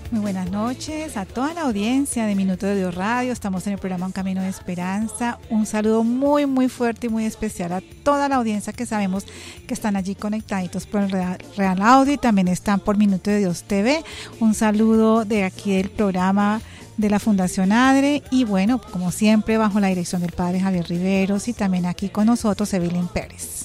Muy buenas noches a toda la audiencia de Minuto de Dios Radio. Estamos en el programa Un Camino de Esperanza. Un saludo muy, muy fuerte y muy especial a toda la audiencia que sabemos que están allí conectaditos por el Real Audio y también están por Minuto de Dios TV. Un saludo de aquí del programa de la Fundación ADRE y bueno, como siempre, bajo la dirección del Padre Javier Riveros y también aquí con nosotros Evelyn Pérez.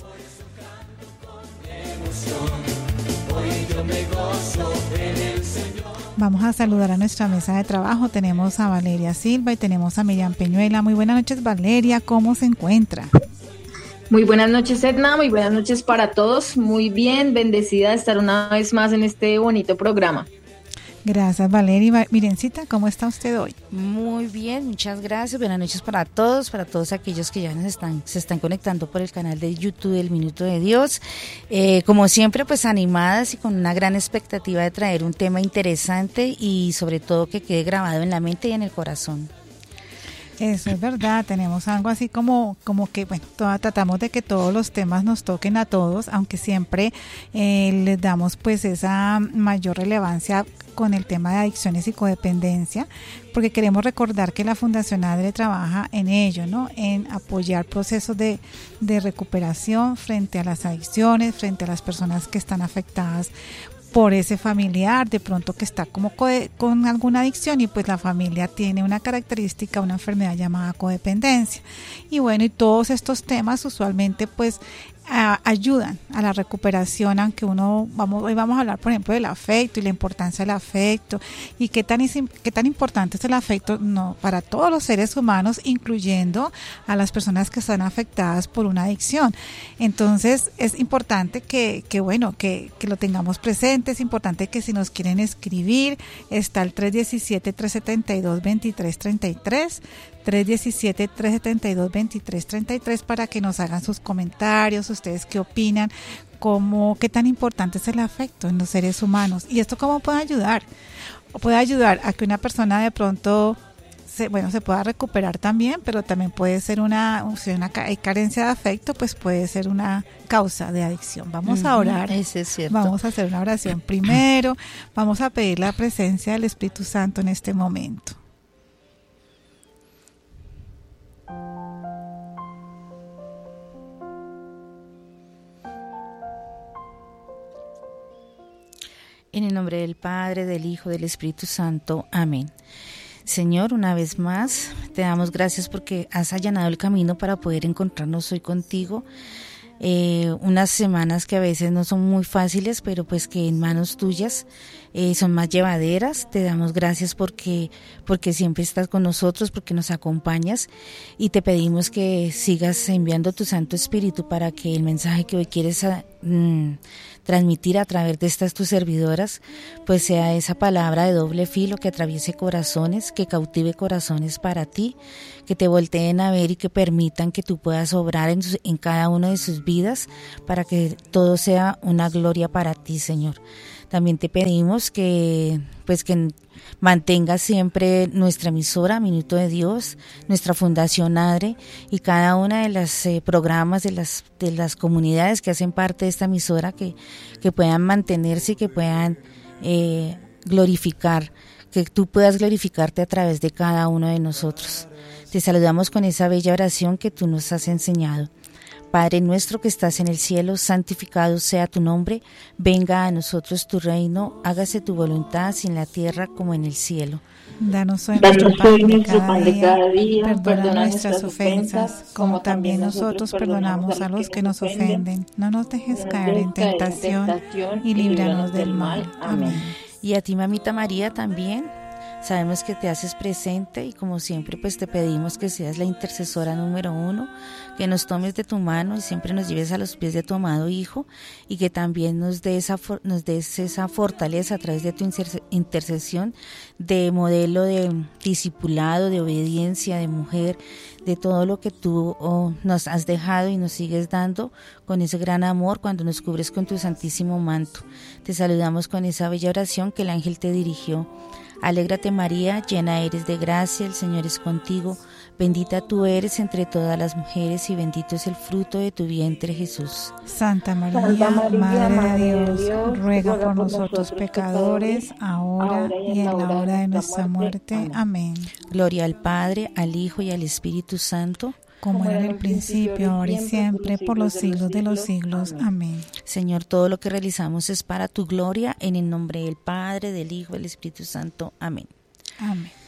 Vamos a saludar a nuestra mesa de trabajo. Tenemos a Valeria Silva y tenemos a Miriam Peñuela. Muy buenas noches, Valeria. ¿Cómo se encuentra? Muy buenas noches, Edna. Muy buenas noches para todos. Muy bien, bendecida de estar una vez más en este bonito programa. Gracias, Valeria. Mirencita, ¿cómo está usted hoy? Muy bien, muchas gracias. Buenas noches para todos aquellos que ya se están conectando por el canal de YouTube del Minuto de Dios. Como siempre, pues animadas y con una gran expectativa de traer un tema interesante y sobre todo que quede grabado en la mente y en el corazón. Eso es verdad, tenemos algo así como que, bueno, tratamos de que todos los temas nos toquen a todos, aunque siempre les damos pues esa mayor relevancia con el tema de adicciones y codependencia, porque queremos recordar que la Fundación ADRE trabaja en ello, ¿no? En apoyar procesos de recuperación frente a las adicciones, frente a las personas que están afectadas por ese familiar, de pronto que está como con alguna adicción y pues la familia tiene una característica, una enfermedad llamada codependencia. Y bueno, y todos estos temas usualmente pues ayudan a la recuperación, aunque hoy vamos a hablar por ejemplo del afecto y la importancia del afecto y qué tan importante es el afecto para todos los seres humanos, incluyendo a las personas que están afectadas por una adicción. Entonces es importante que lo tengamos presente. Es importante que si nos quieren escribir está el 317-372-2333 317-372-2333 para que nos hagan sus comentarios, ustedes qué opinan, qué tan importante es el afecto en los seres humanos y esto cómo puede ayudar. O puede ayudar a que una persona de pronto se pueda recuperar también, pero también puede ser si hay carencia de afecto, pues puede ser una causa de adicción. Vamos a orar, eso es cierto. Vamos a hacer una oración primero, vamos a pedir la presencia del Espíritu Santo en este momento. En el nombre del Padre, del Hijo, del Espíritu Santo. Amén. Señor, una vez más, te damos gracias porque has allanado el camino para poder encontrarnos hoy contigo. Unas semanas que a veces no son muy fáciles, pero pues que en manos tuyas son más llevaderas. Te damos gracias porque siempre estás con nosotros, porque nos acompañas y te pedimos que sigas enviando tu Santo Espíritu para que el mensaje que hoy quieres transmitir a través de estas tus servidoras, pues sea esa palabra de doble filo que atraviese corazones, que cautive corazones para ti, que te volteen a ver y que permitan que tú puedas obrar en cada una de sus vidas para que todo sea una gloria para ti, Señor. También te pedimos que mantengas siempre nuestra emisora Minuto de Dios, nuestra Fundación ADRE y cada una de las programas de las comunidades que hacen parte de esta emisora que puedan mantenerse y que puedan glorificar, que tú puedas glorificarte a través de cada uno de nosotros. Te saludamos con esa bella oración que tú nos has enseñado. Padre nuestro que estás en el cielo, santificado sea tu nombre, venga a nosotros tu reino, hágase tu voluntad así en la tierra como en el cielo. Danos hoy nuestro pan de cada día, perdona nuestras ofensas, como también nosotros perdonamos a los que nos ofenden. No nos dejes caer en tentación y líbranos del mal. Amén. Y a ti, mamita María, también. Sabemos que te haces presente y como siempre pues te pedimos que seas la intercesora número 1, que nos tomes de tu mano y siempre nos lleves a los pies de tu amado Hijo y que también nos des esa fortaleza a través de tu intercesión de modelo de discipulado, de obediencia, de mujer, de todo lo que tú nos has dejado y nos sigues dando con ese gran amor cuando nos cubres con tu santísimo manto. Te saludamos con esa bella oración que el ángel te dirigió. Alégrate María, llena eres de gracia, el Señor es contigo. Bendita tú eres entre todas las mujeres y bendito es el fruto de tu vientre, Jesús. Santa María, Madre de Dios, ruega por nosotros pecadores, ahora y en la hora de nuestra muerte. Amén. Gloria al Padre, al Hijo y al Espíritu Santo, como era en el principio, ahora y siempre, por los siglos de los siglos. Amén. Señor, todo lo que realizamos es para tu gloria, en el nombre del Padre, del Hijo y del Espíritu Santo. Amén. Amén.